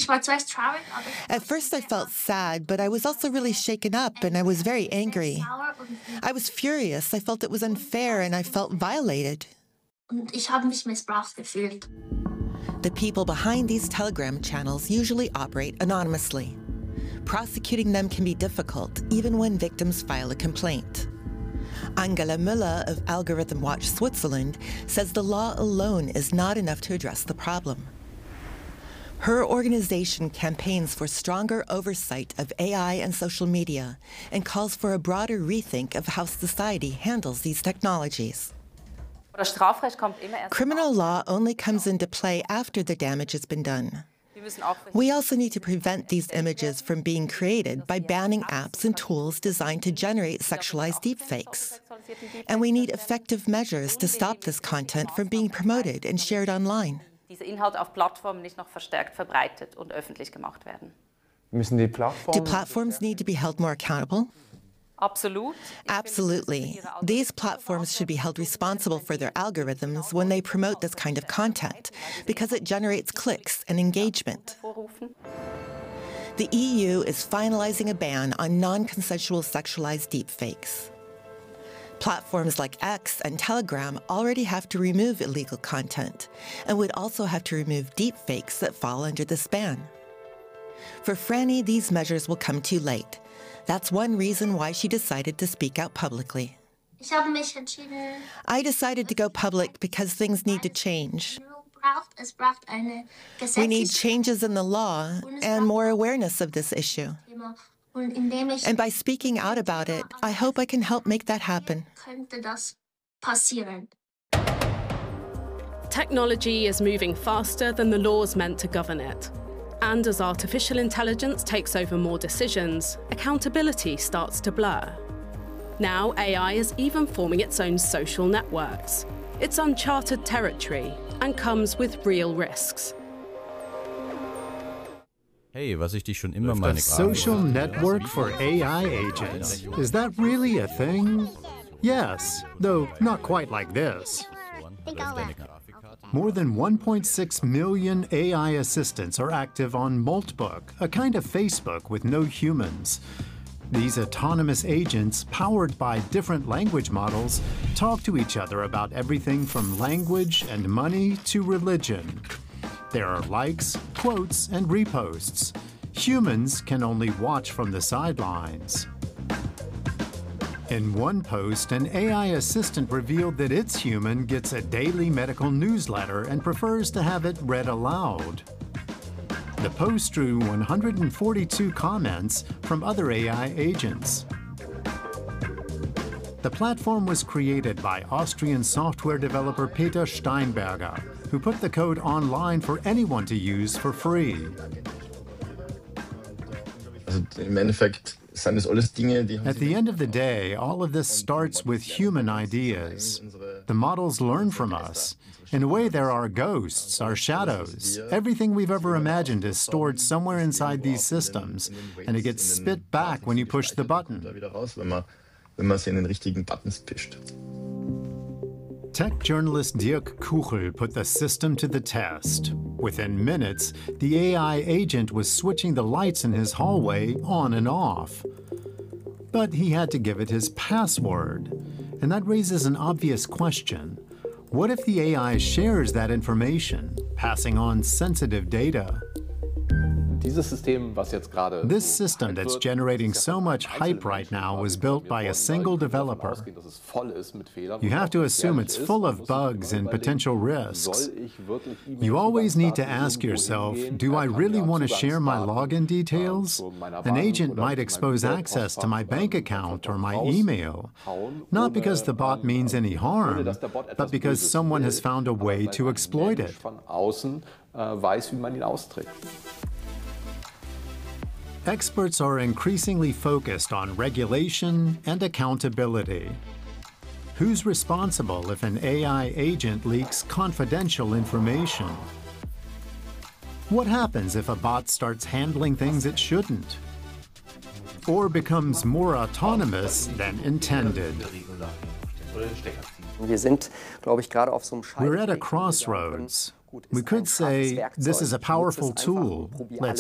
At first I felt sad, but I was also really shaken up and I was very angry. I was furious. I felt it was unfair and I felt violated. The people behind these Telegram channels usually operate anonymously. Prosecuting them can be difficult, even when victims file a complaint. Angela Müller of Algorithm Watch Switzerland says the law alone is not enough to address the problem. Her organization campaigns for stronger oversight of AI and social media and calls for a broader rethink of how society handles these technologies. Criminal law only comes into play after the damage has been done. We also need to prevent these images from being created by banning apps and tools designed to generate sexualized deepfakes. And we need effective measures to stop this content from being promoted and shared online. Do platforms need to be held more accountable? Absolutely. These platforms should be held responsible for their algorithms when they promote this kind of content, because it generates clicks and engagement. The EU is finalizing a ban on non-consensual sexualized deepfakes. Platforms like X and Telegram already have to remove illegal content and would also have to remove deepfakes that fall under this ban. For Franny, these measures will come too late. That's one reason why she decided to speak out publicly. I decided to go public because things need to change. We need changes in the law and more awareness of this issue. And by speaking out about it, I hope I can help make that happen. Technology is moving faster than the laws meant to govern it. And as artificial intelligence takes over more decisions, accountability starts to blur. Now AI is even forming its own social networks. It's uncharted territory and comes with real risks. Hey, was ich dich schon immer A social network for AI agents. Is that really a thing? Yes, though not quite like this. More than 1.6 million AI assistants are active on Moltbook, a kind of Facebook with no humans. These autonomous agents, powered by different language models, talk to each other about everything from language and money to religion. There are likes, quotes, and reposts. Humans can only watch from the sidelines. In one post, an AI assistant revealed that its human gets a daily medical newsletter and prefers to have it read aloud. The post drew 142 comments from other AI agents. The platform was created by Austrian software developer Peter Steinberger, who put the code online for anyone to use for free. At the end of the day, all of this starts with human ideas. The models learn from us. In a way, they're our ghosts, our shadows. Everything we've ever imagined is stored somewhere inside these systems, and it gets spit back when you push the button. Tech journalist Dirk Kuchel put the system to the test. Within minutes, the AI agent was switching the lights in his hallway on and off. But he had to give it his password. And that raises an obvious question. What if the AI shares that information, passing on sensitive data? This system that's generating so much hype right now was built by a single developer. You have to assume it's full of bugs and potential risks. You always need to ask yourself, do I really want to share my login details? An agent might expose access to my bank account or my email, not because the bot means any harm, but because someone has found a way to exploit it. Experts are increasingly focused on regulation and accountability. Who's responsible if an AI agent leaks confidential information? What happens if a bot starts handling things it shouldn't? Or becomes more autonomous than intended? We're at a crossroads. We could say, this is a powerful tool. Let's